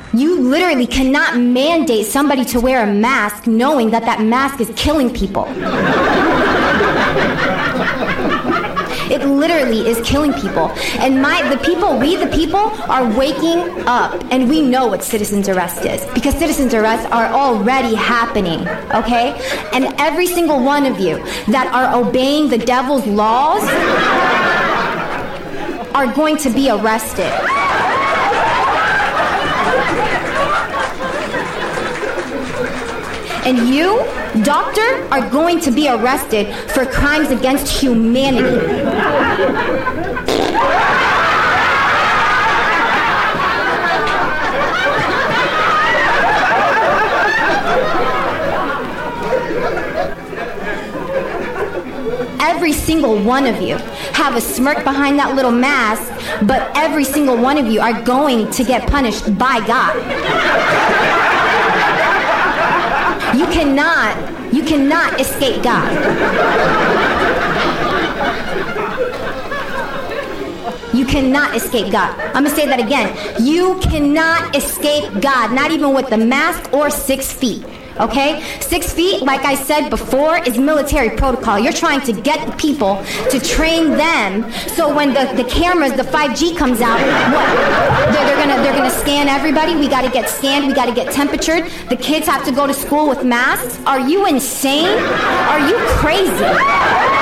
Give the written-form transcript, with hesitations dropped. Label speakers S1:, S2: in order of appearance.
S1: You literally cannot mandate somebody to wear a mask knowing that that mask is killing people. It literally is killing people. And we the people, are waking up, and we know what citizen's arrest is, because citizen's arrests are already happening, okay? And every single one of you that are obeying the devil's laws are going to be arrested. And you, doctor, are going to be arrested for crimes against humanity. Every single one of you have a smirk behind that little mask, but every single one of you are going to get punished by God. You cannot escape God. You cannot escape God. I'm going to say that again. You cannot escape God, not even with the mask or 6 feet. Okay? 6 feet, like I said before, is military protocol. You're trying to get the people to train them so when the cameras, the 5G comes out, what? They're gonna scan everybody. We gotta get scanned, we gotta get temperatured. The kids have to go to school with masks. Are you insane? Are you crazy?